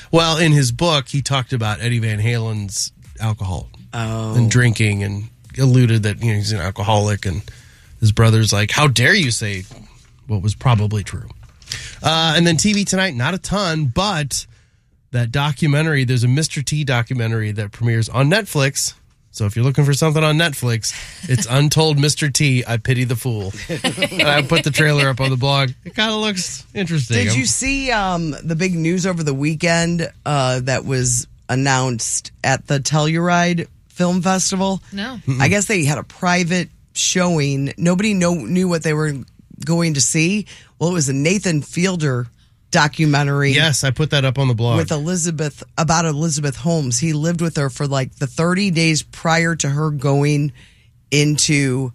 Well, in his book, he talked about Eddie Van Halen's alcohol and drinking, and alluded that he's an alcoholic, and his brother's like, how dare you say what was probably true. And then TV tonight, not a ton, but that documentary, there's a Mr. T documentary that premieres on Netflix. So if you're looking for something on Netflix, it's Untold Mr. T, I Pity the Fool. And I put the trailer up on the blog. It kind of looks interesting. Did you see the big news over the weekend that was announced at the Telluride Film Festival? No. I guess they had a private showing. Nobody knew what they were going to see. Well, it was a Nathan Fielder documentary. Yes, I put that up on the blog. With about Elizabeth Holmes. He lived with her for like the 30 days prior to her going into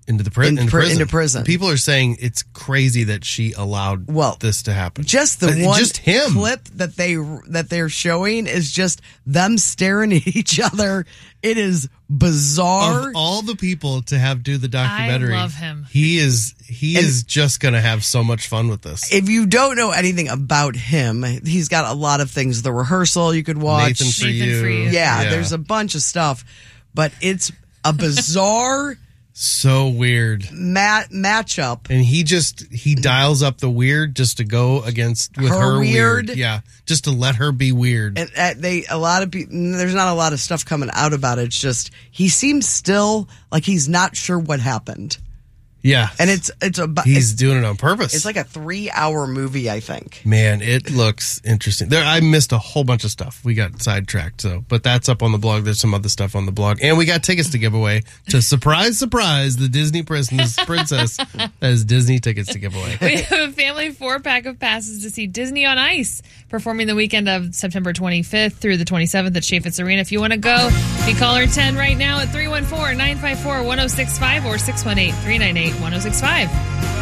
prison. People are saying it's crazy that she allowed this to happen. Just him clip that they're showing is just them staring at each other. It is bizarre. Of all the people to do the documentary, I love him. He is just going to have so much fun with this. If you don't know anything about him, he's got a lot of things. The Rehearsal you could watch. Nathan for you. Yeah, there's a bunch of stuff, but it's a bizarre. So weird matchup, and he dials up the weird just to go against with her weird. Yeah, just to let her be weird. And there's not a lot of stuff coming out about it. It's just he seems still like he's not sure what happened. Yeah, and he's doing it on purpose. It's like a 3-hour movie, I think. Man, it looks interesting. I missed a whole bunch of stuff. We got sidetracked, but that's up on the blog. There's some other stuff on the blog, and we got tickets to give away to surprise the Disney princess has Disney tickets to give away. We have a family 4-pack of passes to see Disney on Ice performing the weekend of September 25th through the 27th at Chaffetz Arena. If you want to go, be caller 10 right now at 314-954-1065 or 618-398-1065.